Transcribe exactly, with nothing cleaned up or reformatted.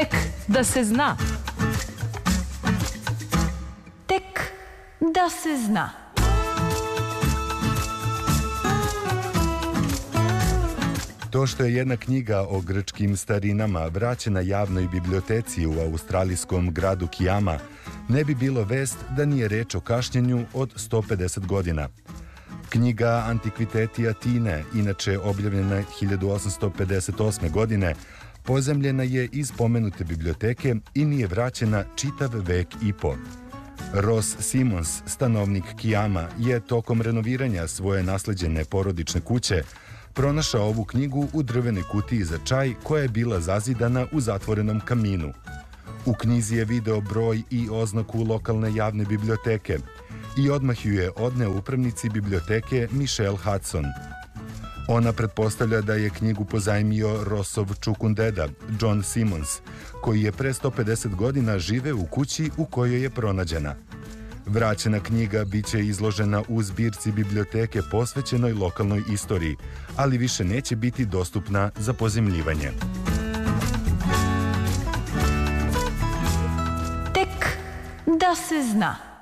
Tek da se zna. Tek da se zna. To što je jedna knjiga o grčkim starinama vraćena javnoj biblioteci u australijskom gradu Kiama, ne bi bilo vest da nije reč o kašnjenju od sto pedeset godina. Knjiga Antikviteti Atine, inače objavljena hiljadu osamsto pedeset osme. godine, pozemljena je iz pomenute biblioteke i nije vraćena čitav vek i po. Ross Simons, stanovnik Kiama, je tokom renoviranja svoje nasleđene porodične kuće pronašao ovu knjigu u drvenoj kutiji za čaj koja je bila zazidana u zatvorenom kaminu. U knjizi je video broj i oznaku lokalne javne biblioteke i odmah ju je odneo upravnici biblioteke Michelle Hudson. Ona pretpostavlja da je knjigu pozajmio Rossov čukundeda, John Simons, koji je pre sto pedeset godina živeo u kući u kojoj je pronađena. Vraćena knjiga biće izložena u zbirci biblioteke posvećenoj lokalnoj istoriji, ali više neće biti dostupna za pozemljivanje. Tek da se zna.